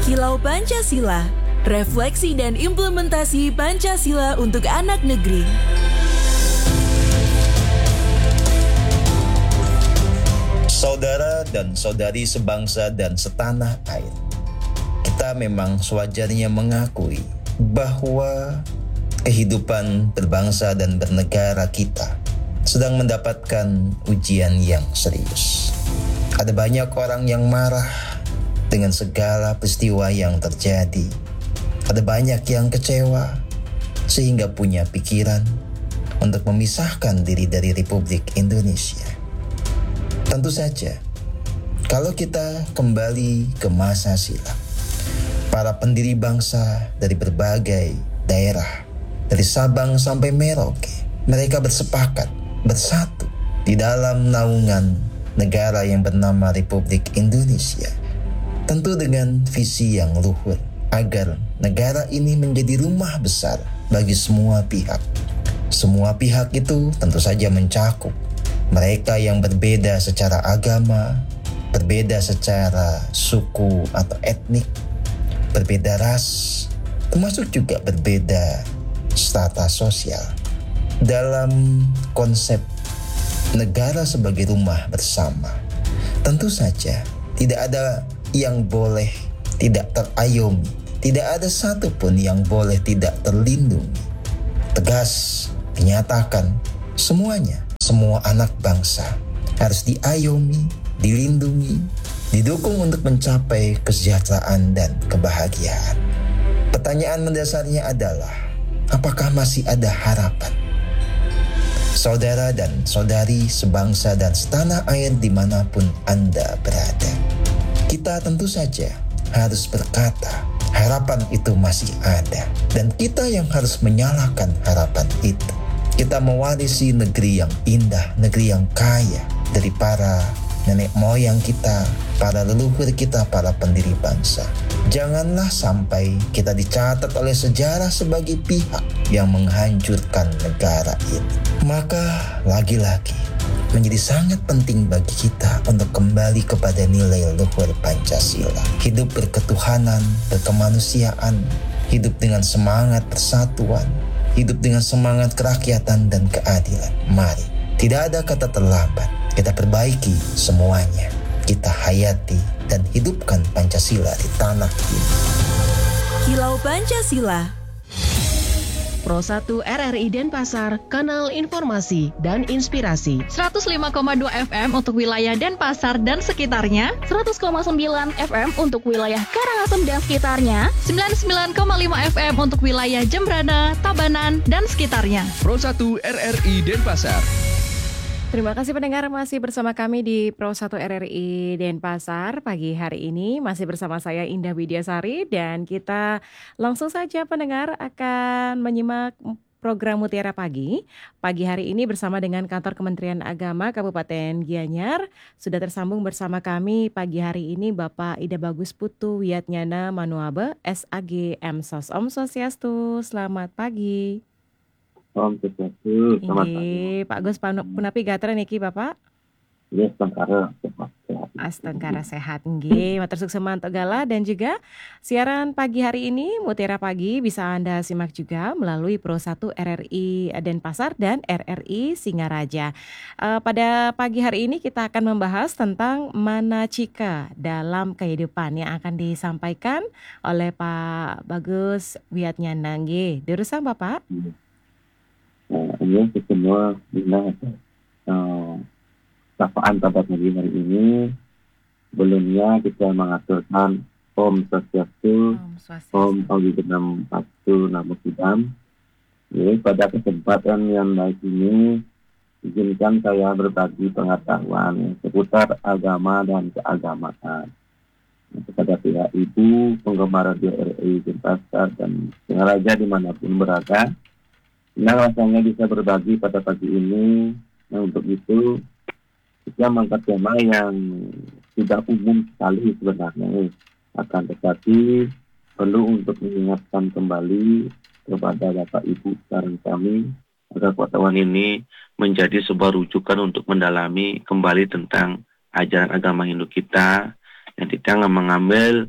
Kilau Pancasila, refleksi dan implementasi Pancasila untuk anak negeri. Saudara dan saudari sebangsa dan setanah air, kita memang sewajarnya mengakui bahwa kehidupan berbangsa dan bernegara kita sedang mendapatkan ujian yang serius. Ada banyak orang yang marah dengan segala peristiwa yang terjadi. Ada banyak yang kecewa sehingga punya pikiran untuk memisahkan diri dari Republik Indonesia. Tentu saja, kalau kita kembali ke masa silam, para pendiri bangsa dari berbagai daerah, dari Sabang sampai Merauke, mereka bersepakat, bersatu di dalam naungan negara yang bernama Republik Indonesia. Tentu dengan visi yang luhur, agar negara ini menjadi rumah besar bagi semua pihak. Semua pihak itu tentu saja mencakup mereka yang berbeda secara agama, berbeda secara suku atau etnik, berbeda ras, termasuk juga berbeda strata sosial. Dalam konsep negara sebagai rumah bersama, tentu saja tidak ada yang boleh tidak terayomi, tidak ada satupun yang boleh tidak terlindungi. Tegas dinyatakan semuanya, semua anak bangsa harus diayomi, dilindungi, didukung untuk mencapai kesejahteraan dan kebahagiaan. Pertanyaan mendasarnya adalah, apakah masih ada harapan? Saudara dan saudari sebangsa dan setanah air dimanapun Anda berada, kita tentu saja harus berkata, harapan itu masih ada. Dan kita yang harus menyalakan harapan itu. Kita mewarisi negeri yang indah, negeri yang kaya dari para nenek moyang kita, para leluhur kita, para pendiri bangsa. Janganlah sampai kita dicatat oleh sejarah sebagai pihak yang menghancurkan negara ini. Maka lagi-lagi menjadi sangat penting bagi kita untuk kembali kepada nilai luhur Pancasila. Hidup berketuhanan, berkemanusiaan, hidup dengan semangat persatuan, hidup dengan semangat kerakyatan dan keadilan. Mari, tidak ada kata terlambat. Kita perbaiki semuanya. Kita hayati dan hidupkan Pancasila di tanah ini. Kilau Pancasila. Pro 1 RRI Denpasar, kanal informasi dan inspirasi. 105,2 FM untuk wilayah Denpasar dan sekitarnya. 100,9 FM untuk wilayah Karangasem dan sekitarnya. 99,5 FM untuk wilayah Jembrana, Tabanan, dan sekitarnya. Pro 1 RRI Denpasar. Terima kasih pendengar, masih bersama kami di Pro 1 RRI Denpasar. Pagi hari ini masih bersama saya Indah Widiasari, dan kita langsung saja pendengar akan menyimak program Mutiara Pagi. Pagi hari ini bersama dengan Kantor Kementerian Agama Kabupaten Gianyar. Sudah tersambung bersama kami pagi hari ini Bapak Ida Bagus Putu Wiatnyana Manuabe, SAG MSOS. Om Swastiastu, selamat pagi. Om Swastiastu, selamat pagi. Pak Gus punapi gatra niki Bapak? Yes, Astangkara sehat. Astangkara sehat nggih, matur suksema mantuk gala. Dan juga siaran pagi hari ini Mutiara Pagi bisa Anda simak juga melalui Pro 1 RRI Denpasar dan RRI Singaraja. Pada pagi hari ini kita akan membahas tentang manacika dalam kehidupan yang akan disampaikan oleh Pak Bagus Wiatnyana nggih. Diurusang Bapak? Ini semua bina sapaan pada pagi hari ini. Sebelumnya kita mengaturkan Om Swastiastu, Om Audigenam Pastu Namo Buddham. Pada kesempatan yang baik ini, izinkan saya berbagi pengetahuan seputar agama dan keagamaan kepada pihak ibu, penggemar radio RRI Denpasar dan Singaraja dimanapun berada. Senang rasanya bisa berbagi pada pagi ini. Nah, untuk itu kita mengangkat tema yang sudah umum sekali sebenarnya, akan tetapi perlu untuk mengingatkan kembali kepada Bapak Ibu saran kami agar pengetahuan ini menjadi sebuah rujukan untuk mendalami kembali tentang ajaran agama Hindu kita, yang tidak mengambil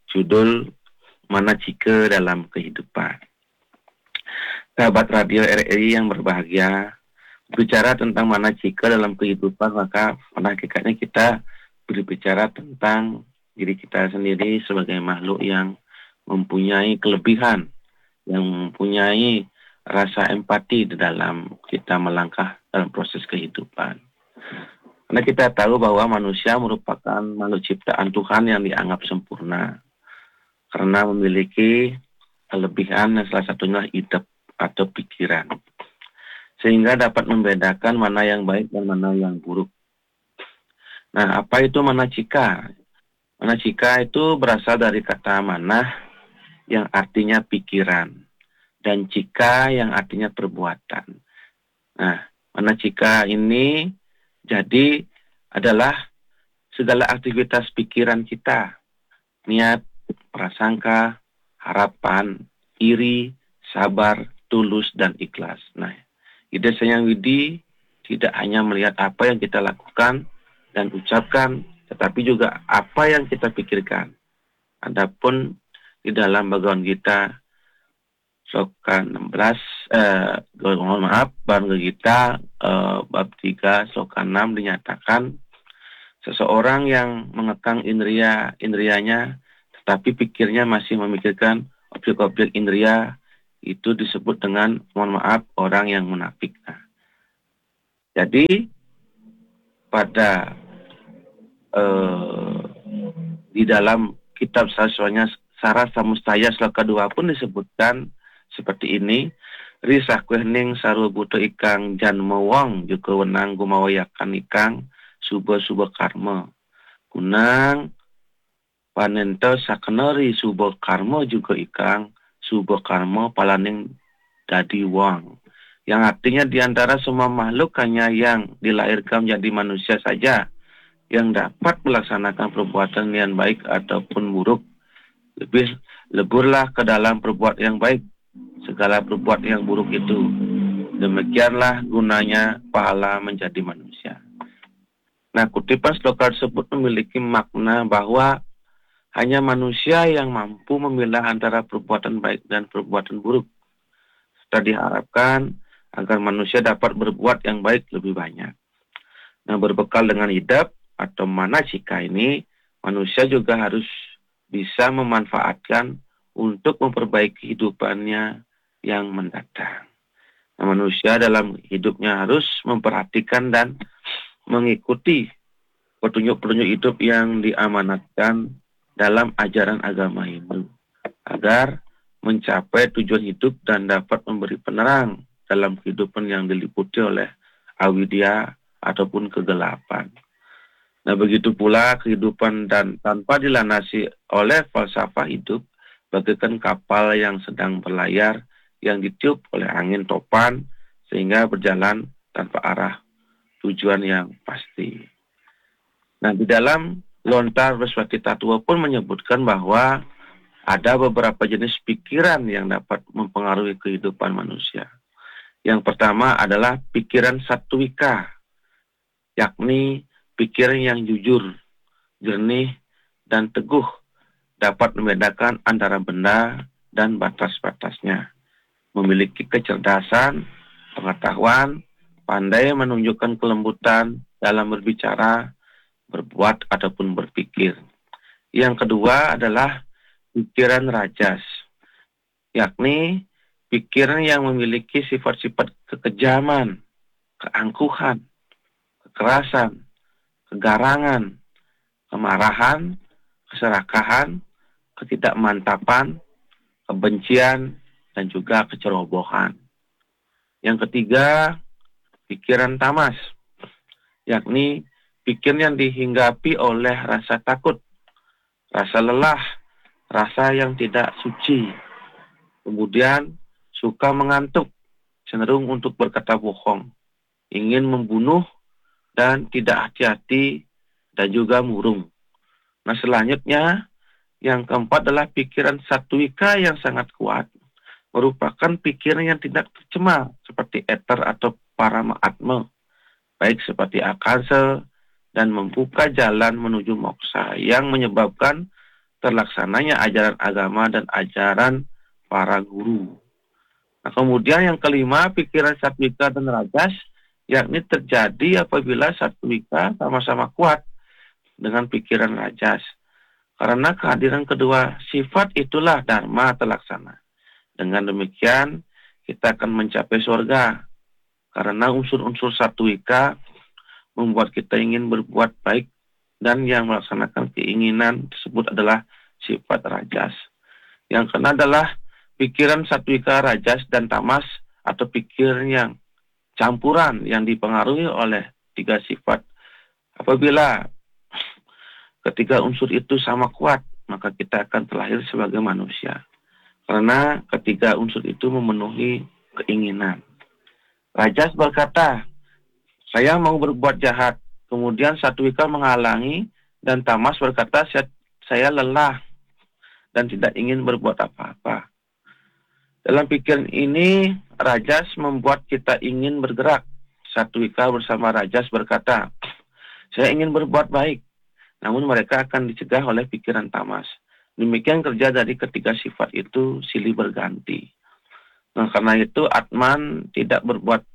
judul Manacika dalam Kehidupan. Sahabat Radio RRI yang berbahagia, bicara tentang manacika dalam kehidupan, maka pada hakikatnya kita berbicara tentang diri kita sendiri sebagai makhluk yang mempunyai kelebihan, yang mempunyai rasa empati di dalam kita melangkah dalam proses kehidupan. Karena kita tahu bahwa manusia merupakan makhluk ciptaan Tuhan yang dianggap sempurna karena memiliki kelebihan yang salah satunya hidup atau pikiran, sehingga dapat membedakan mana yang baik dan mana yang buruk. Nah, apa itu manacika? Manacika itu berasal dari kata manah yang artinya pikiran dan cika yang artinya perbuatan. Nah, manacika ini jadi adalah segala aktivitas pikiran kita, niat, prasangka, harapan, iri, sabar, tulus, dan ikhlas. Nah, ide Sayang Widi tidak hanya melihat apa yang kita lakukan dan ucapkan, tetapi juga apa yang kita pikirkan. Adapun di dalam bagaimana kita sloka 16, Bang Gita bab 3 sloka 6 dinyatakan seseorang yang mengekang indrianya tapi pikirnya masih memikirkan objek-objek indria, itu disebut dengan, orang yang munafik. Nah, jadi pada di dalam kitab Sara Samustaya sloka 2 pun disebutkan seperti ini, risah kuehning sarubuto ikang janma wong juga wenang gumawayakan ikang suba karma kunang panento sakenari suba karma juga ikang suba karma palaning dadi wong, yang artinya diantara semua makhluk hanya yang dilahirkan menjadi manusia saja yang dapat melaksanakan perbuatan yang baik ataupun buruk. Lebih leburlah ke dalam perbuatan yang baik segala perbuatan yang buruk itu. Demikianlah gunanya pahala menjadi manusia. Nah, kutipan sloka tersebut memiliki makna bahwa hanya manusia yang mampu memilah antara perbuatan baik dan perbuatan buruk. Serta diharapkan agar manusia dapat berbuat yang baik lebih banyak. Nah, berbekal dengan hidup atau manacika ini, manusia juga harus bisa memanfaatkan untuk memperbaiki kehidupannya yang mendatang. Nah, manusia dalam hidupnya harus memperhatikan dan mengikuti petunjuk-petunjuk hidup yang diamanatkan dalam ajaran agama Hindu agar mencapai tujuan hidup dan dapat memberi penerang dalam kehidupan yang diliputi oleh awidya ataupun kegelapan. Nah, begitu pula kehidupan dan tanpa dilandasi oleh falsafah hidup bagaikan kapal yang sedang berlayar yang ditiup oleh angin topan sehingga berjalan tanpa arah tujuan yang pasti. Nah, di dalam Lontar Beswati Tattwa pun menyebutkan bahwa ada beberapa jenis pikiran yang dapat mempengaruhi kehidupan manusia. Yang pertama adalah pikiran satwika, yakni pikiran yang jujur, jernih, dan teguh, dapat membedakan antara benda dan batas-batasnya. Memiliki kecerdasan, pengetahuan, pandai menunjukkan kelembutan dalam berbicara, berbuat, ataupun berpikir. Yang kedua adalah pikiran rajas, yakni pikiran yang memiliki sifat-sifat kekejaman, keangkuhan, kekerasan, kegarangan, kemarahan, keserakahan, ketidakmantapan, kebencian, dan juga kecerobohan. Yang ketiga, pikiran tamas, yakni pikiran yang dihinggapi oleh rasa takut, rasa lelah, rasa yang tidak suci. Kemudian suka mengantuk, cenderung untuk berkata bohong, ingin membunuh, dan tidak hati-hati, dan juga murung. Nah, selanjutnya, yang keempat adalah pikiran satwika yang sangat kuat, merupakan pikiran yang tidak tercemar, seperti eter atau paramaatma, baik seperti akasa, dan membuka jalan menuju moksa, yang menyebabkan terlaksananya ajaran agama dan ajaran para guru. Nah, kemudian yang kelima, pikiran satwika dan rajas, yakni terjadi apabila satwika sama-sama kuat dengan pikiran rajas. Karena kehadiran kedua sifat itulah dharma terlaksana. Dengan demikian, kita akan mencapai surga. Karena unsur-unsur satwika membuat kita ingin berbuat baik, dan yang melaksanakan keinginan tersebut adalah sifat rajas. Yang keenam adalah pikiran satwika, rajas, dan tamas, atau pikiran yang campuran yang dipengaruhi oleh tiga sifat. Apabila ketiga unsur itu sama kuat, maka kita akan terlahir sebagai manusia. Karena ketiga unsur itu memenuhi keinginan. Rajas berkata, saya mau berbuat jahat. Kemudian satwika menghalangi, dan tamas berkata, saya lelah dan tidak ingin berbuat apa-apa. Dalam pikiran ini, rajas membuat kita ingin bergerak. Satwika bersama rajas berkata, saya ingin berbuat baik. Namun mereka akan dicegah oleh pikiran tamas. Demikian kerja dari ketiga sifat itu silih berganti. Nah, karena itu Atman tidak berbuat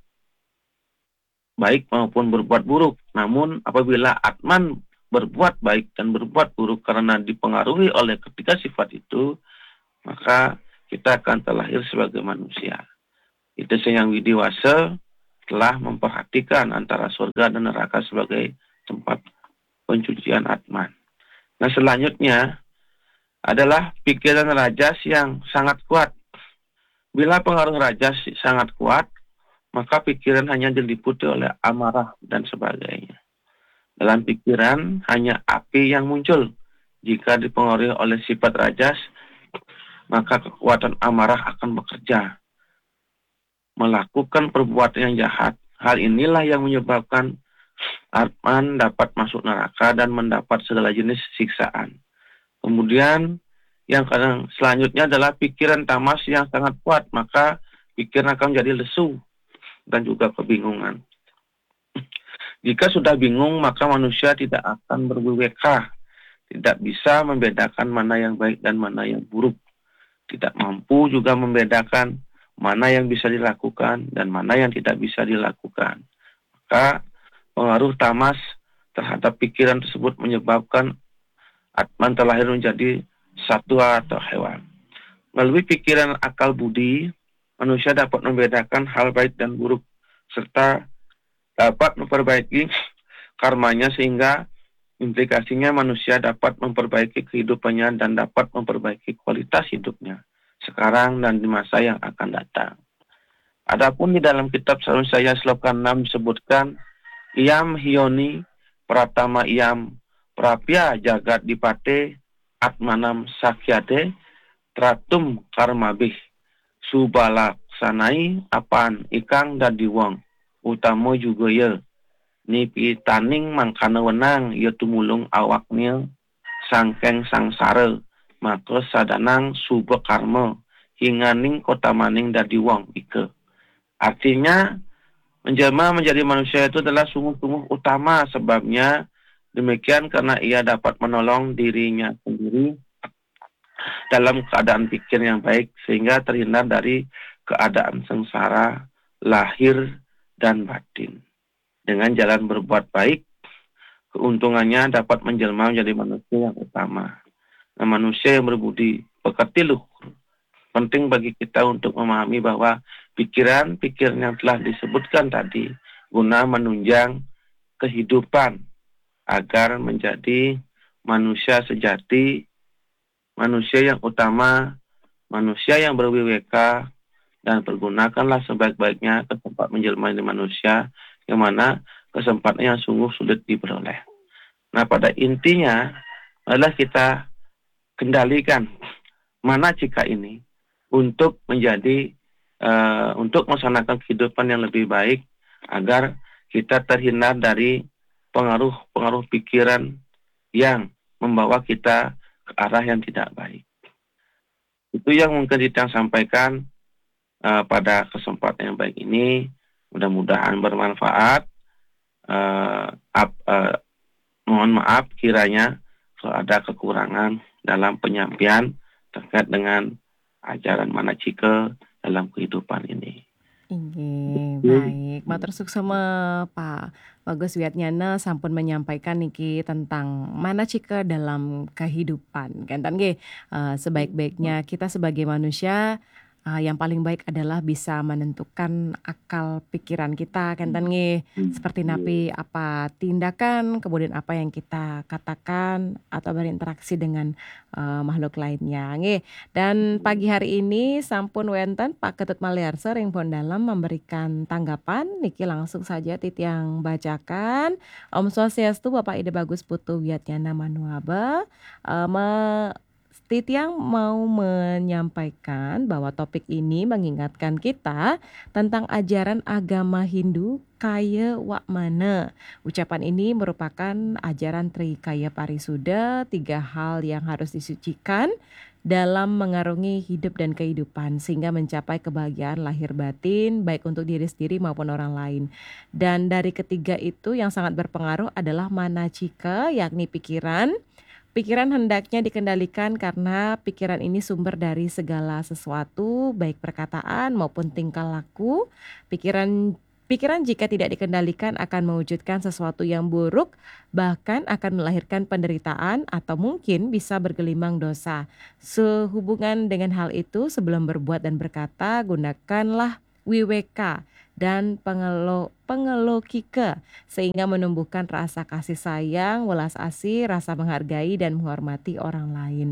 baik maupun berbuat buruk. Namun apabila Atman berbuat baik dan berbuat buruk karena dipengaruhi oleh ketiga sifat itu, maka kita akan terlahir sebagai manusia. Itu yang Widiwasa telah memperhatikan antara surga dan neraka sebagai tempat pencucian Atman. Nah, selanjutnya adalah pikiran rajas yang sangat kuat. Bila pengaruh rajas sangat kuat, maka pikiran hanya diliputi oleh amarah dan sebagainya. Dalam pikiran hanya api yang muncul. Jika dipengaruhi oleh sifat rajas, maka kekuatan amarah akan bekerja, melakukan perbuatan yang jahat. Hal inilah yang menyebabkan Atman dapat masuk neraka dan mendapat segala jenis siksaan. Kemudian yang selanjutnya adalah pikiran tamas yang sangat kuat, maka pikiran akan menjadi lesu dan juga kebingungan. Jika sudah bingung, maka manusia tidak akan berwibeka, tidak bisa membedakan mana yang baik dan mana yang buruk, tidak mampu juga membedakan mana yang bisa dilakukan dan mana yang tidak bisa dilakukan. Maka pengaruh tamas terhadap pikiran tersebut menyebabkan Atman terlahir menjadi satwa atau hewan. Melalui pikiran akal budi, manusia dapat membedakan hal baik dan buruk, serta dapat memperbaiki karmanya, sehingga implikasinya manusia dapat memperbaiki kehidupannya dan dapat memperbaiki kualitas hidupnya sekarang dan di masa yang akan datang. Adapun di dalam kitab Sarun Saya Sloka 6 disebutkan, Iam hioni pratama iam prapya jagat dipate atmanam sakyate tratum karmabih subalaksanai apan ikang dadi wong utama juga ya nipi taning mangkana wenang ya tumulung awaknya sangkeng sangsara maka sadanang suba karma hinganing kota maning dadi wong ike. Artinya menjelma menjadi manusia itu adalah sungguh-sungguh utama, sebabnya demikian karena ia dapat menolong dirinya sendiri dalam keadaan pikir yang baik sehingga terhindar dari keadaan sengsara lahir dan batin. Dengan jalan berbuat baik, keuntungannya dapat menjelma menjadi manusia yang utama. Nah, manusia yang berbudi pekerti luhur. Penting bagi kita untuk memahami bahwa pikiran-pikiran yang telah disebutkan tadi guna menunjang kehidupan agar menjadi manusia sejati, manusia yang utama, manusia yang berwiweka, dan pergunakanlah sebaik-baiknya kesempatan menjelma menjadi manusia yang mana kesempatan yang sungguh sulit diperoleh. Nah, pada intinya adalah kita kendalikan mana jika ini untuk menjadi untuk melaksanakan kehidupan yang lebih baik agar kita terhindar dari pengaruh-pengaruh pikiran yang membawa kita ke arah yang tidak baik. Itu yang mungkin kita sampaikan pada kesempatan yang baik ini. Mudah-mudahan bermanfaat. Mohon maaf kiranya kalau ada kekurangan. dalam penyampaian terkait dengan ajaran manacika dalam kehidupan ini. Baik, matur suksema Pak Bagus Wiatnyana sampun menyampaikan niki tentang manacika dalam kehidupan. Kantan nggih, sebaik-baiknya kita sebagai manusia yang paling baik adalah bisa menentukan akal pikiran kita, kantan nggih, seperti napi apa tindakan, kemudian apa yang kita katakan atau berinteraksi dengan makhluk lainnya nggih. Dan pagi hari ini sampun wonten Pak Ketut Maliarsa ring pun dalam memberikan tanggapan niki langsung saja titiang bacakan. Om Swastiastu Bapak Ide Bagus Putu Wiatnyana Manuaba. Titiang mau menyampaikan bahwa topik ini mengingatkan kita tentang ajaran agama Hindu kaya wak mana. Ucapan ini merupakan ajaran Trikaya Parisuda, 3 hal yang harus disucikan dalam mengarungi hidup dan kehidupan sehingga mencapai kebahagiaan lahir batin baik untuk diri sendiri maupun orang lain. Dan dari ketiga itu yang sangat berpengaruh adalah manacika, yakni pikiran. Pikiran hendaknya dikendalikan karena pikiran ini sumber dari segala sesuatu, baik perkataan maupun tingkah laku. Pikiran jika tidak dikendalikan akan mewujudkan sesuatu yang buruk, bahkan akan melahirkan penderitaan atau mungkin bisa bergelimang dosa. Sehubungan dengan hal itu, sebelum berbuat dan berkata, gunakanlah wiweka dan pengelokika sehingga menumbuhkan rasa kasih sayang, welas asih, rasa menghargai dan menghormati orang lain.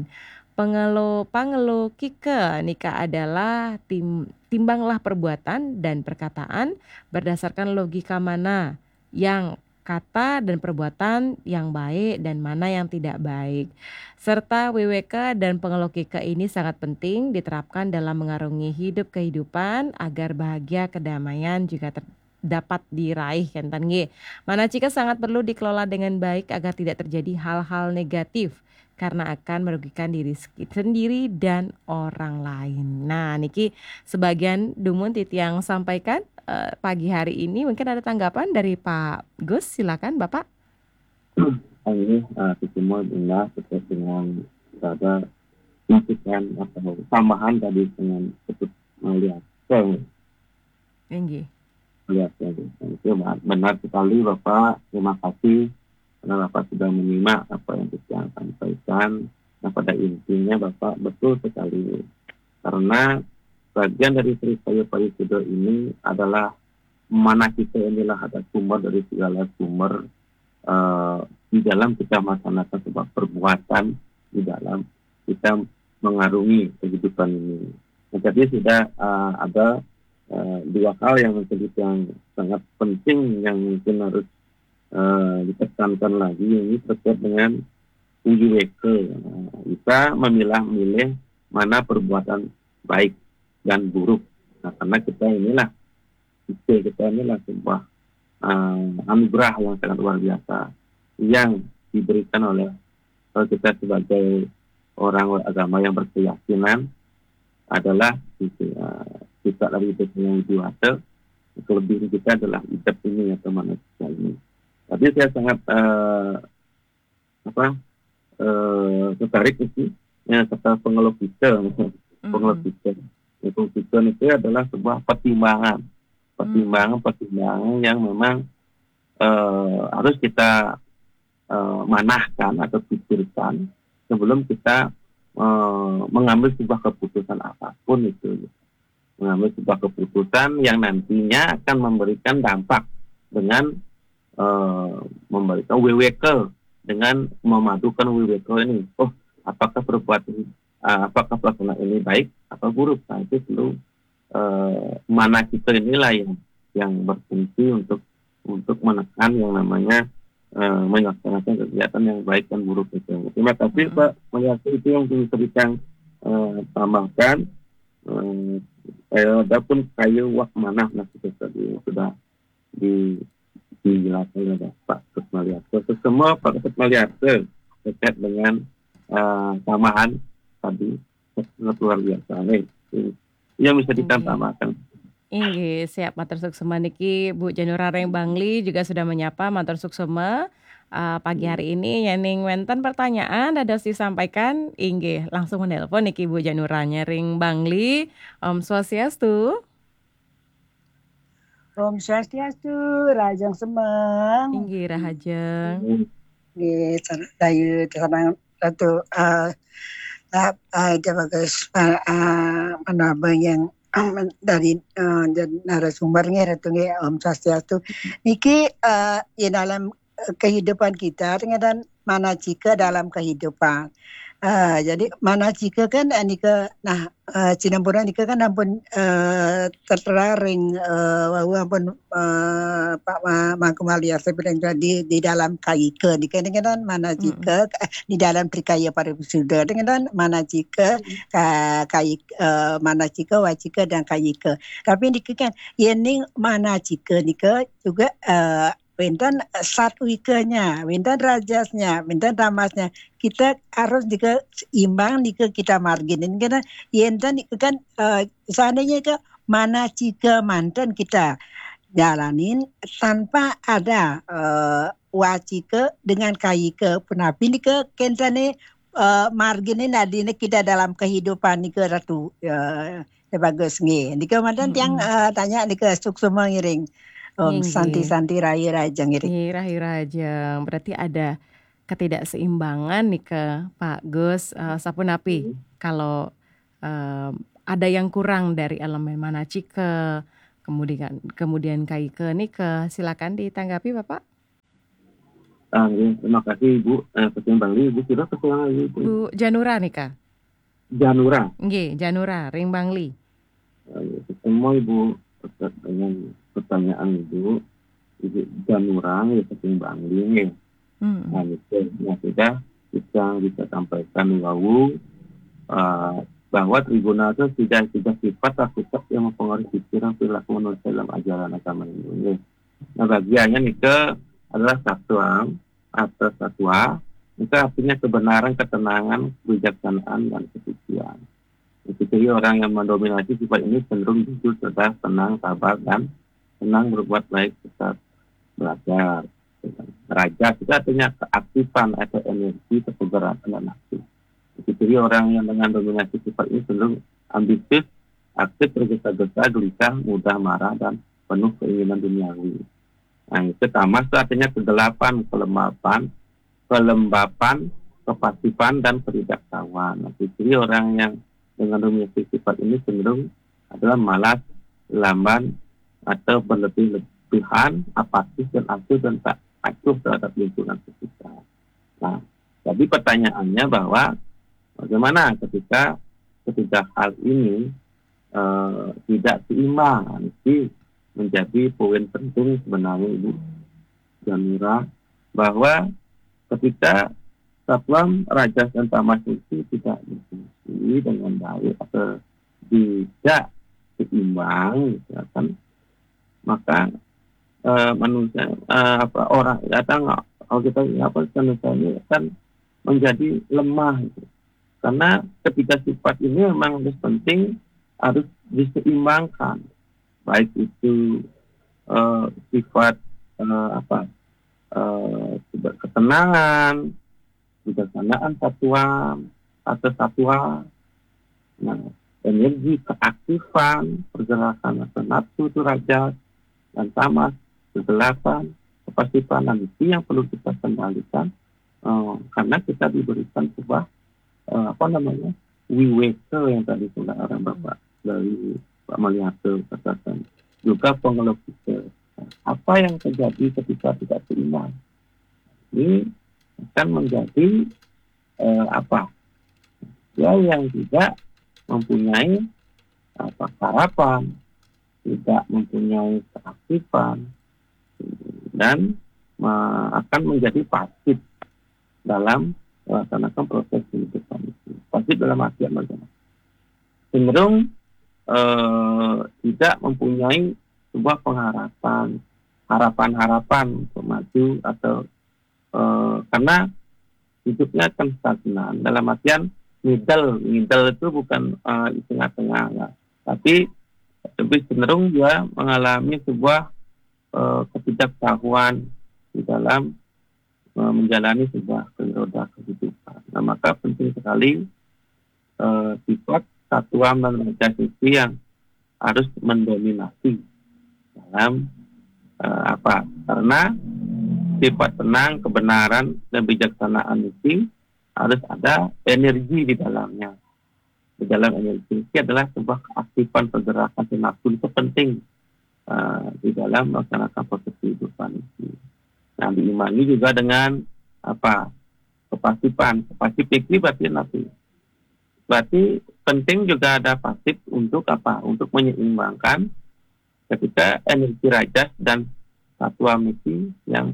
Pengelokika nikah adalah timbanglah perbuatan dan perkataan berdasarkan logika mana yang kata dan perbuatan yang baik dan mana yang tidak baik. Serta WWK dan pengelokika ini sangat penting diterapkan dalam mengarungi hidup kehidupan agar bahagia kedamaian juga dapat diraih, kantan nggih. Manacika sangat perlu dikelola dengan baik agar tidak terjadi hal-hal negatif karena akan merugikan diri sendiri dan orang lain. Nah, niki sebagian dumun titiang sampaikan pagi hari ini. Mungkin ada tanggapan dari Pak Gus, silakan Bapak. Ini semua adalah terkait dengan pada masukan atau tambahan tadi dengan Ketut Maliarsa. Tinggi. Maliarsa itu benar sekali Bapak. Terima kasih karena Bapak sudah menyimak apa yang kita sampaikan. Nah, pada intinya Bapak betul sekali karena bagian dari Trikaya Parisuda ini adalah manacika inilah ada sumber dari segala sumber di dalam kita melaksanakan sebuah perbuatan di dalam kita mengarungi kehidupan ini. Nah, jadi sudah ada 2 hal yang sangat penting yang mungkin harus ditekankan lagi, ini terkait dengan wiweka. Kita memilah-milih mana perbuatan baik dan buruk. Nah, karena kita inilah sebuah anugerah yang sangat luar biasa yang diberikan oleh kita sebagai orang agama yang berkeyakinan adalah kita dari hidup yang diwasa, kelebihan kita adalah hidup ini atau manusia ini. Tapi saya sangat tertarik itu yang kata pengelukita. Pengelukita itu adalah sebuah pertimbangan yang memang harus kita manahkan atau pikirkan sebelum kita mengambil sebuah keputusan apapun itu. Mengambil sebuah keputusan yang nantinya akan memberikan dampak dengan memberikan WWK, dengan memadukan WWK ini. Oh, apakah pelaksanaan ini baik atau buruk? Nah, itu perlu mana kita inilah yang berfungsi untuk menekan yang namanya melaksanakan kegiatan yang baik dan buruk itu. Terima kasih Pak Maliarsa, itu yang bisa kita tambahkan. Adapun kaya wak mana itu tadi sudah dijelaskan oleh Pak Ketut Maliarsa. Semua Pak Ketut Maliarsa terkait dengan tambahan tadi sangat luar biasa. Yang bisa ditambahkan. Siap matur suksema niki Bu Janurareng Bangli juga sudah menyapa matur suksema pagi hari ini Yening wenten pertanyaan dados disampaikan inggih langsung menelpon niki Ibu Janura ring Bangli. Om Swastiastu. Om Swastiastu, Rajang Semang. Inggih Rahajeng. Nggih, saya terang satu bagus menambah yang dari narasumbernya itu Om Swastiastu. Niki dalam kehidupan kita dengan manacika dalam kehidupan. Jadi manacika kan nika Cinempura nika kan ampun tertera ring ampun Pak Mangkumalia sebenarnya di dalam kaika nika dengan manacika di dalam trikaya parisuda dengan manacika manacika wacika dan kayika. Tapi nika kan yening manacika nika juga Wintan satu ikanya, wintan rajasnya, wintan ramasnya. Kita harus imbang kita marginin karena yentan kan seandainya ke mana jika mantan kita jalanin tanpa ada wacika dengan kayika penapi nika kentane marginin adine kita dalam kehidupan nika ratu bagus nggih. Nika mantan yang tanya nika suksema ngiring. Santi Rai Rajang ini. Rai Rajang. Berarti ada ketidakseimbangan nih ke Pak Gus Sapunapi. Kalau ada yang kurang dari elemen manacika, kemudian kaike nih ke silakan ditanggapi Bapak. Terima kasih Ibu. Pesan Bangli Ibu kira kesulangan Ibu. Bu Janura nih Kak. Janura. Nggih, Janura ring Bangli. Semua Ibu dengan pertanyaan Ibu Janura ya Pesan Bangli ya. Nah itu sudah bisa sampaikan bahwa tribunal itu sudah sifat hakikat yang mempengaruhi pikiran perilaku manusia dalam ajaran agama ini. Nah bagiannya itu adalah satwa atau satwa itu artinya kebenaran, ketenangan, kebijaksanaan dan kesucian. Jadi orang yang mendominasi sifat ini cenderung jujur, cerdas, tenang, sabar dan senang berbuat baik serta belajar. Raja itu artinya keaktifan atau energi, kesegaran dan aktif. Jadi orang yang dengan dominasi sifat ini cenderung ambisius, aktif, tergesa-gesa, gelisah, mudah marah dan penuh keinginan duniawi. Nah itu tamas itu artinya kegelapan, kelembapan, kepasifan dan ketidaktahuan. Nah, jadi orang yang dengan dominasi sifat ini cenderung adalah malas, lamban atau berlebih-lebihan, apatis dan acuh dan tak acuh terhadap lingkungan sekitar. Nah, jadi pertanyaannya bahwa bagaimana ketika hal ini tidak seimbang, ini menjadi poin penting sebenarnya Ibu Janura, bahwa ketika satuan rajas dan tamas itu tidak berfungsi dengan baik atau tidak seimbang, kan, maka manusia orang datang kalau kita manusia ini akan menjadi lemah gitu. Karena ketiga sifat ini memang harus penting, harus diseimbangkan, baik itu sifat ketenangan, kebijaksanaan satuan atau satwa, nah energi, keaktifan, pergerakan atau nafsu itu rajas, dan tamas, kegelapan, kepasifan, dan itu yang perlu kita kendalikan karena kita diberikan sebuah wiweka yang tadi sudah orang Bapak dari Pak Malihato katakan, juga pengelola kita. Apa yang terjadi ketika tidak seimbang? Ini akan menjadi ya yang tidak mempunyai harapan, tidak mempunyai keaktifan, dan akan menjadi pasif dalam melaksanakan proses kehidupan itu. Pasif dalam artian bagaimana? Cenderung tidak mempunyai sebuah pengharapan, harapan untuk maju atau karena hidupnya akan stagnan. Dalam artian middle itu bukan di tengah-tengah, ya. Tapi lebih cenderung dia mengalami sebuah ketidaktahuan di dalam menjalani sebuah roda kehidupan. Nah, maka penting sekali sifat satuam dan rajas itu yang harus mendominasi dalam karena sifat tenang, kebenaran, dan bijaksanaan itu harus ada energi di dalamnya. Di dalam energi itu adalah sebuah keaktifan pergerakan nafsu itu penting di dalam melaksanakan proses kehidupan itu. Nah, diimani juga dengan kepasifan. Pasif itu berarti nafsu. Berarti penting juga ada pasif untuk Untuk menyeimbangkan ketika energi rajas dan satwa misi yang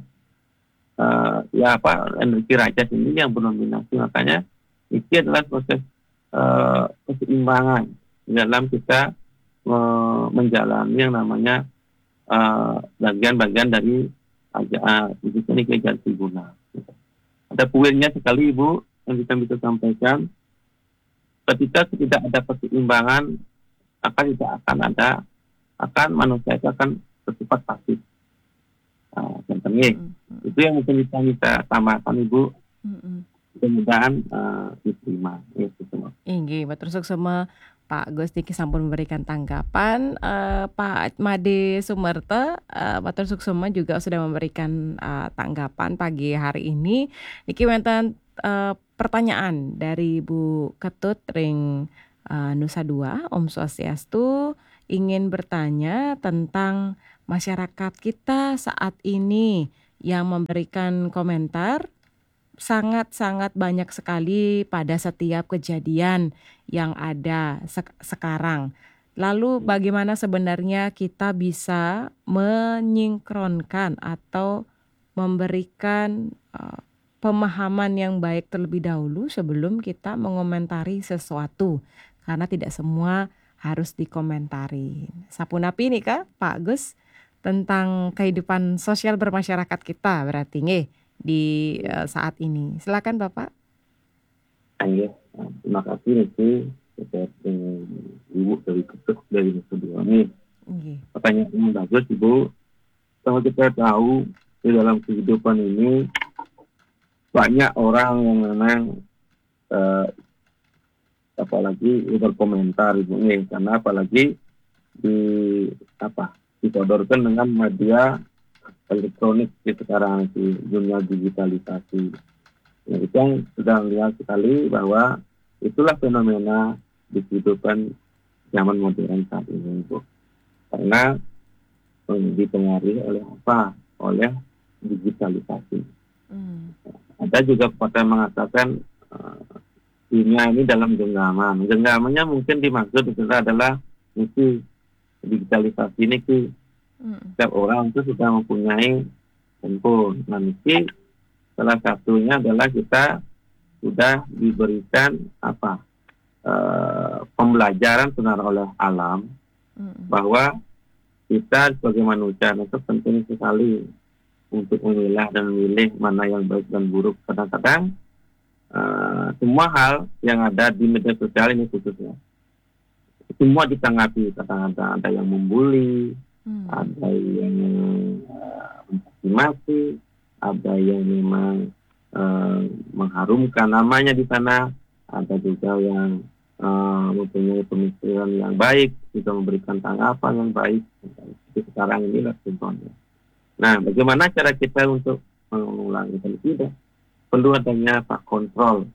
energi rajas ini yang berdominasi. Makanya ini adalah proses keseimbangan dalam kita menjalani yang namanya bagian-bagian dari ini kegiatan guna. Ada poinnya sekali Ibu yang kita bisa sampaikan. Ketika tidak ada keseimbangan, manusia itu akan bersifat pasif. Contohnya itu yang mungkin kita tambahkan Ibu. Mudah-mudahan diterima. Inggih, matur suksema Pak Gusti sampun memberikan tanggapan. Pak Made Sumerta, matur suksema juga sudah memberikan tanggapan pagi hari ini. Niki wonten pertanyaan dari Bu Ketut ring Nusa Dua, Om Swastiastu, ingin bertanya tentang masyarakat kita saat ini yang memberikan komentar sangat-sangat banyak sekali pada setiap kejadian yang ada sekarang. Lalu bagaimana sebenarnya kita bisa menyinkronkan atau memberikan pemahaman yang baik terlebih dahulu sebelum kita mengomentari sesuatu, karena tidak semua harus dikomentari. Sapunapi nih Kak, Pak Gus, tentang kehidupan sosial bermasyarakat kita berarti nggih di saat ini. Silakan Bapak. Terima kasih Niki terkait Ibu dari Ketut dari Nusa Dua ini. Pertanyaan yang bagus Ibu. Kalau kita tahu di dalam kehidupan ini banyak orang yang memang apalagi berkomentar Ibu nih, karena apalagi disodorkan dengan media elektronik di sekarang di dunia digitalisasi. Nah, itu yang sudah melihat sekali bahwa itulah fenomena di kehidupan zaman modern saat ini, Bu. Karena dipengaruhi oleh oleh digitalisasi. Ada juga pepatah mengatakan dunia ini dalam genggaman. Genggamannya mungkin dimaksud adalah misi digitalisasi ini setiap orang itu sudah mempunyai handphone. Nah, misi salah satunya adalah kita sudah diberikan pembelajaran benar oleh alam bahwa kita sebagai manusia itu penting sekali untuk memilah dan memilih mana yang baik dan buruk. Kadang-kadang semua hal yang ada di media sosial ini khususnya semua ditanggapi. Kadang-kadang ada yang membuli, ada yang mencaci, ada yang memang mengharumkan namanya di sana, ada juga yang mempunyai pemikiran yang baik, juga memberikan tanggapan yang baik. Jadi sekarang inilah contohnya. Nah, bagaimana cara kita untuk mengulangi hal itu? Perlu adanya kontrol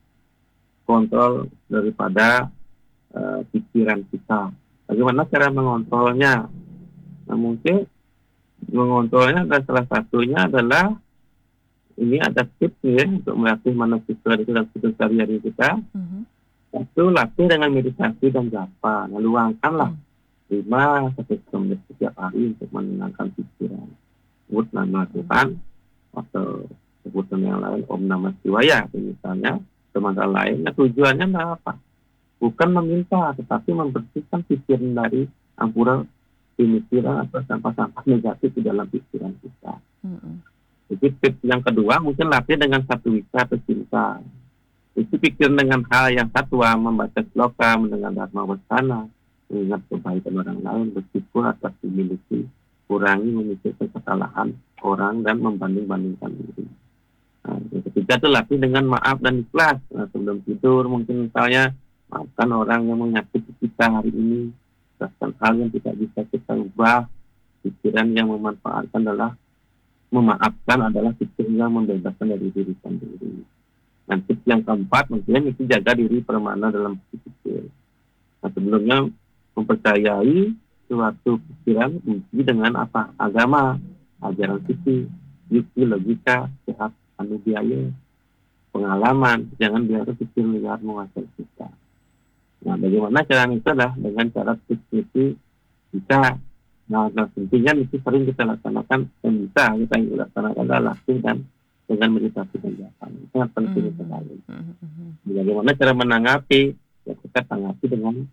daripada pikiran kita. Bagaimana cara mengontrolnya? Nah, mungkin mengontrolnya adalah salah satunya adalah ini ada tips ya untuk melatih manusia itu dalam hidup sehari-hari kita. Satu, latih dengan meditasi dan japa. Nah, luangkanlah 5-10 menit setiap hari untuk menenangkan pikiran. Sebut nama Tuhan atau sebutan yang lain Om Namah Shivaya misalnya, sementara lain. Nah, tujuannya apa? Bukan meminta, tetapi membersihkan pikiran dari ampuran pemikiran atau sampah-sampah negatif di dalam pikiran kita. Jadi tips yang kedua mungkin latih dengan satu wika atau cinta. Itu pikiran dengan hal yang satwa, membaca sloka, mendengar dharma wasana, mengingat kebaikan orang lain, bersyukur atas dimiliki, kurangi memikirkan kesalahan orang dan membanding-bandingkan diri. Nah, yang ketiga itu latih dengan maaf dan ikhlas. Nah, sebelum tidur mungkin misalnya maafkan orang yang menyakiti kita hari ini, bahkan hal yang tidak bisa kita ubah. Pikiran yang memanfaatkan adalah memaafkan adalah pikiran yang membebaskan dari diri sendiri. Nanti yang keempat mungkin itu jaga diri permana dalam pikir. Nah, sebelumnya mempercayai suatu pikiran uji dengan apa? Agama, ajaran suci, yuki, logika, sehat, biaya, pengalaman. Jangan biarkan pikir liar menguasai kita. Nah, bagaimana cara itu adalah dengan cara pikir kita. Nah, tentunya itu sering kita laksanakan dan bisa kita laksanakan adalah latih dan dengan meditasi dan japan. Itu sangat penting sekali. Bagaimana cara menanggapi? Ya, kita tanggapi dengan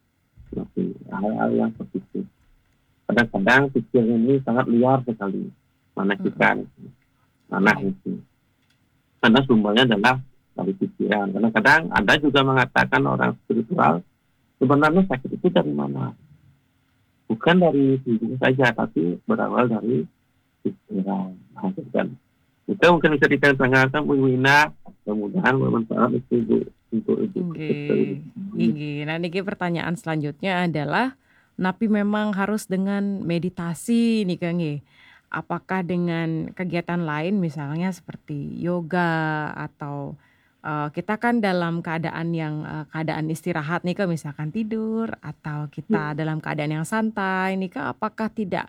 hal-hal yang positif. Kadang-kadang pikir ini sangat liar sekali. Mana kita, mana itu. Karena sumbernya adalah dari pikiran. Kadang-kadang ada juga mengatakan orang spiritual, sebenarnya sakit itu dari mana? Bukan dari tubuh saja, tapi berawal dari pikiran. Kan? Kita mungkin bisa ditanya-tanyakan, Bu Wina, mudah-mudahan bermanfaat untuk itu. Nah, niki pertanyaan selanjutnya adalah, napi memang harus dengan meditasi nih Kang. Apakah dengan kegiatan lain misalnya seperti yoga atau kita kan dalam keadaan yang keadaan istirahat nih Kak, misalkan tidur atau kita dalam keadaan yang santai nih Kak, apakah tidak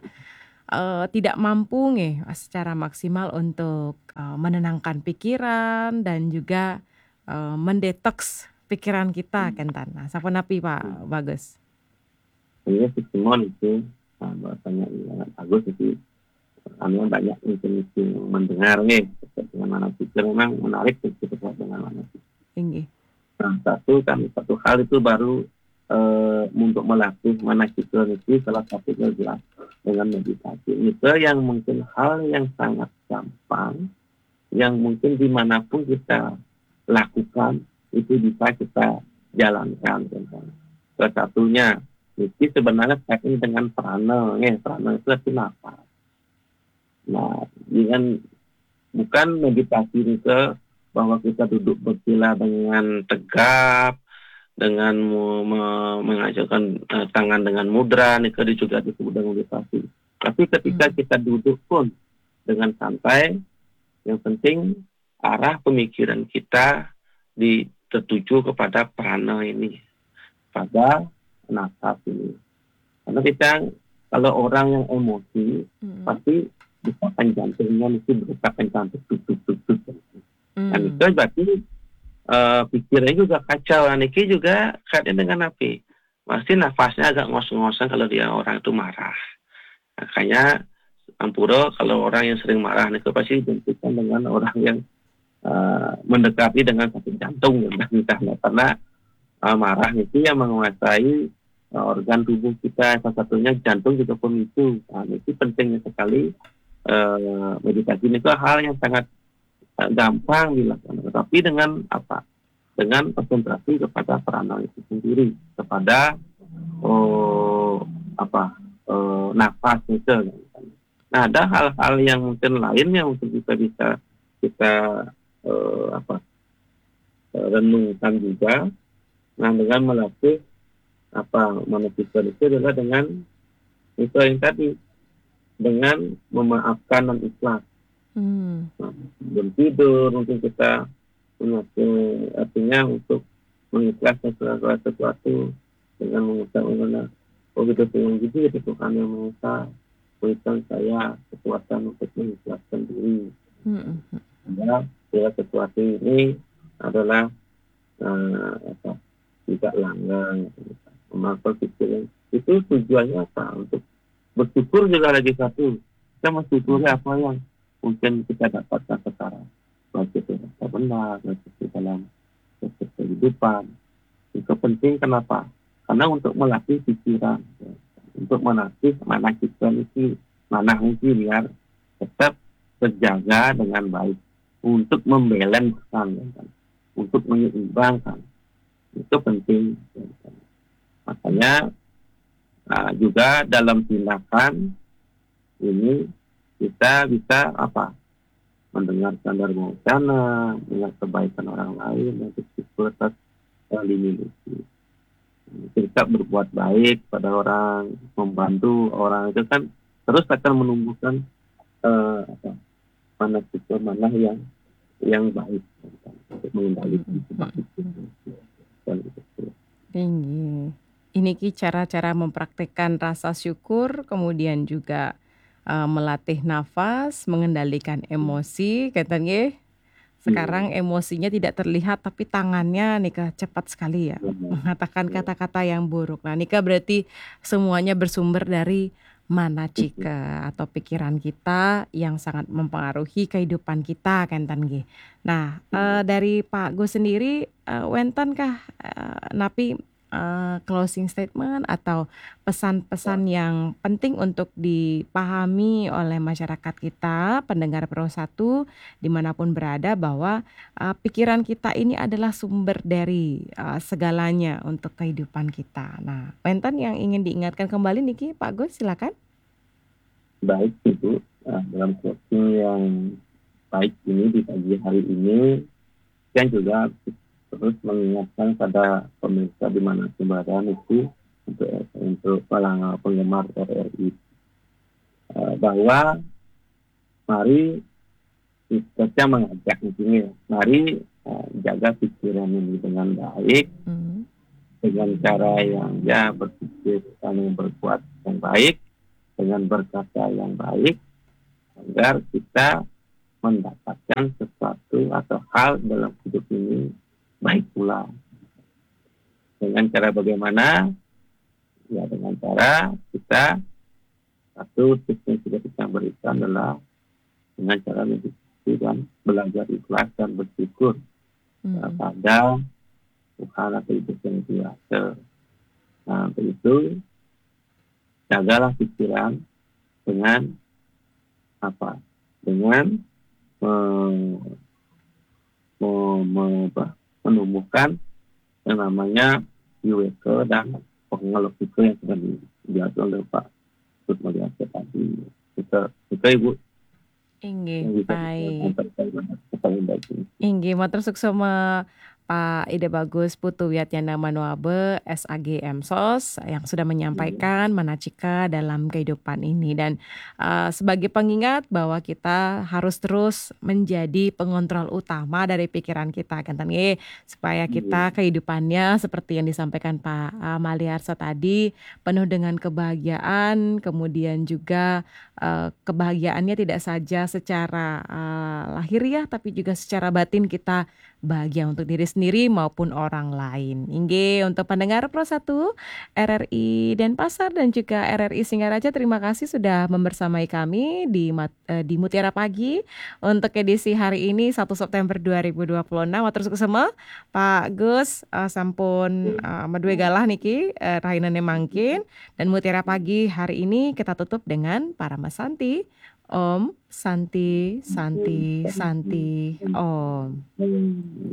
mampu secara maksimal untuk menenangkan pikiran dan juga mendetoks pikiran kita Kentan. Nah, sapa napi Pak Bagus? Ini Simon itu bahasanya sangat bagus itu. Kami banyak mungkin mendengar dengan mana pikir memang menarik kita dengan mana tinggi. Nah, satu hal itu baru untuk melatih mana pikir itu salah satunya jelas dengan meditasi. Itu yang mungkin hal yang sangat gampang, yang mungkin dimanapun kita lakukan itu bisa kita jalankan. Salah satunya itu sebenarnya kaitan dengan prana. Prana itu arti nafas. Nah, dengan bukan meditasi itu bahwa kita duduk bersila dengan tegap, dengan mengajukan tangan dengan mudra, itu juga disebut dengan meditasi. Tapi ketika kita duduk pun dengan santai, yang penting arah pemikiran kita tertuju kepada prana ini, pada nafas ini. Karena kita kalau orang yang emosi pasti desakan jantungnya mesti berdetak kencang, tuk. Dan itu berarti pikirannya juga kacau. Niki juga kaitan dengan api. Pasti nafasnya agak ngos-ngosan kalau dia orang itu marah. Makanya Ampuro kalau orang yang sering marah itu pasti identikan dengan orang yang mendekati dengan sakit jantung misalnya, karena marah itu yang menguasai organ tubuh kita, salah satunya jantung juga pemicu. Nah, itu pentingnya sekali. Meditasi ini hal yang sangat gampang dilakukan, tapi dengan apa? Dengan konsentrasi kepada prana itu sendiri, kepada nafas itu. Nah, ada hal-hal yang mungkin lain yang mungkin bisa kita renungkan juga. Nah, dengan melatih manusia itu adalah dengan itu yang tadi, dengan memaafkan dan ikhlas. Sebelum tidur mungkin kita artinya untuk mengikhlaskan segala sesuatu dengan mengucapkan begitu dengan gitu Tuhan yang Maha berikan saya kekuatan untuk mengikhlaskan diri. Segala sesuatu ini adalah tidak langgang, memaafkan pikiran. Itu tujuannya apa? Untuk bersyukur juga lagi satu. Kita mensyukuri apa yang mungkin kita dapatkan sekarang. Baik itu rasa benar, baik itu dalam kehidupan. Itu penting kenapa? Karena untuk melatih pikiran. Untuk melatih mana kita ini, mana mungkin biar tetap terjaga dengan baik. Untuk membalanskan, untuk menyeimbangkan. Itu penting. Makanya juga dalam tindakan ini kita bisa mendengarkan dari wacana, melihat kebaikan orang lain, yang bersyukur atas yang dimiliki. Kita berbuat baik pada orang, membantu orang itu kan terus akan menumbuhkan mana kita mana yang baik untuk mengendalikan kebaikan. Ini cara-cara mempraktikkan rasa syukur, kemudian juga melatih nafas, mengendalikan emosi, katanya. Sekarang emosinya tidak terlihat tapi tangannya Nika cepat sekali ya mengatakan kata-kata yang buruk. Nah Nika berarti semuanya bersumber dari manacika atau pikiran kita yang sangat mempengaruhi kehidupan kita kan Tan. Nah dari Pak Gus sendiri wenten kah napi closing statement atau pesan-pesan yang penting untuk dipahami oleh masyarakat kita, pendengar Pro 1 dimanapun berada, bahwa pikiran kita ini adalah sumber dari segalanya untuk kehidupan kita. Nah, wenten yang ingin diingatkan kembali Niki, Pak Gus silakan. Baik Ibu, dalam closing yang baik ini di pagi hari ini, yang juga terus mengingatkan pada pemirsa di mana berada itu untuk penggemar RRI bahwa mari kita mengajak di sini, mari jaga pikiran ini dengan baik, dengan cara yang berpikir dan berbuat yang baik, dengan berkata yang baik, agar kita mendapatkan sesuatu atau hal dalam hidup ini baik pula. Dengan cara bagaimana? Ya dengan cara kita, satu tips yang sudah kita berikan adalah dengan cara meditasi dan belajar ikhlas dan bersyukur pada Tuhan atau hidup yang biasa. Nah untuk itu jagalah pikiran dengan apa? Dengan menumbuhkan yang namanya IWK dan pengelola yang sudah diatur oleh Pak Gus Mulyasya tadi. Kita Ibu. Inggih, baik. Inggih, matur suksema Pak Ide Bagus Putu Wiatyana Manuabe SAG MSOS yang sudah menyampaikan manacika dalam kehidupan ini, dan sebagai pengingat bahwa kita harus terus menjadi pengontrol utama dari pikiran kita kan supaya kita kehidupannya seperti yang disampaikan Pak Maliarsa tadi penuh dengan kebahagiaan, kemudian juga kebahagiaannya tidak saja secara lahiriah tapi juga secara batin kita bahagia untuk diri sendiri maupun orang lain. Inge untuk pendengar Pro 1 RRI Denpasar dan juga RRI Singaraja, terima kasih sudah membersamai kami di Mutiara Pagi untuk edisi hari ini 1 September 2026. Matur suksema Pak Gus sampun medue galah niki rahinane mangkin, dan Mutiara Pagi hari ini kita tutup dengan Parama Santi. Om Santi Santi Santi Om.